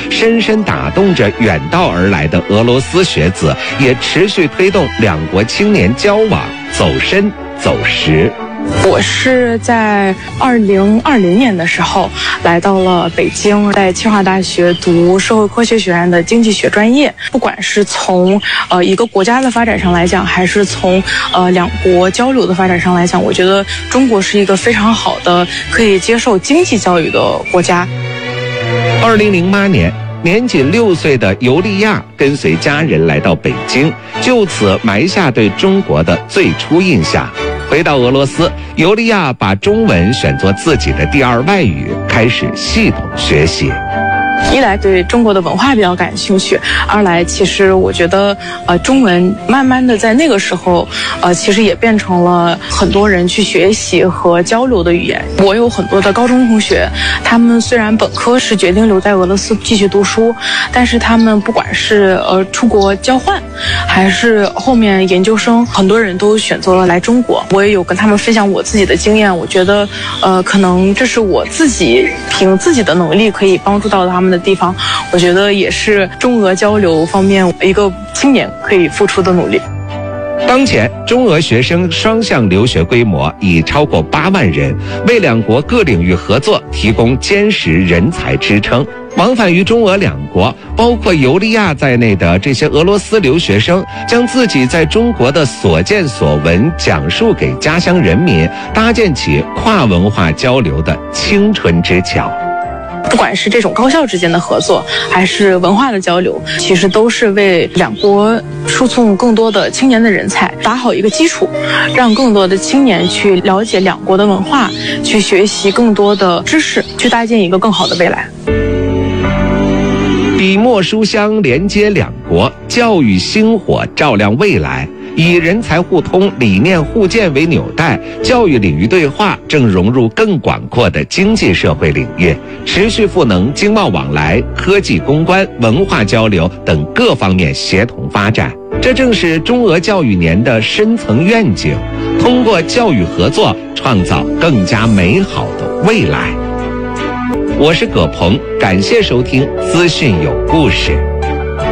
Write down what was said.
深深打动着远道而来的俄罗斯学子，也持续推动两国青年交往走深走实。 我是在2020年的时候来到了北京，在清华大学读社会科学学院的经济学专业。不管是从一个国家的发展上来讲，还是从两国交流的发展上来讲，我觉得中国是一个非常好的可以接受经济教育的国家。 2008年，年仅6岁的尤利娅跟随家人来到北京，就此埋下对中国的最初印象。回到俄罗斯，尤利娅把中文选作自己的第二外语，开始系统学习。 一来对中国的文化比较感兴趣，二来其实我觉得中文慢慢的在那个时候其实也变成了很多人去学习和交流的语言。我有很多的高中同学，他们虽然本科是决定留在俄罗斯继续读书，但是他们不管是出国交换还是后面研究生，很多人都选择了来中国。我也有跟他们分享我自己的经验，我觉得可能这是我自己凭自己的能力可以帮助到他们的地方，我觉得也是中俄交流方面一个青年可以付出的努力。 当前，中俄学生双向留学规模已超过8万人，为两国各领域合作提供坚实人才支撑。往返于中俄两国，包括尤利娅在内的这些俄罗斯留学生，将自己在中国的所见所闻讲述给家乡人民，搭建起跨文化交流的青春之桥。 不管是这种高校之间的合作，还是文化的交流，其实都是为两国输送更多的青年的人才打好一个基础，让更多的青年去了解两国的文化，去学习更多的知识，去搭建一个更好的未来。 笔墨书香连接两国，教育星火照亮未来。以人才互通、理念互鉴为纽带，教育领域对话正融入更广阔的经济社会领域，持续赋能经贸往来、科技攻关、文化交流等各方面协同发展。这正是中俄教育年的深层愿景，通过教育合作，创造更加美好的未来。我是葛鹏，感谢收听资讯有故事。